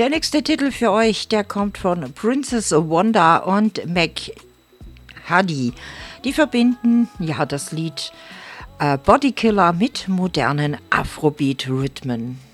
Der nächste Titel für euch, der kommt von Princess Wanda und Mac Hadi. Die verbinden das Lied Bodykiller mit modernen Afrobeat-Rhythmen.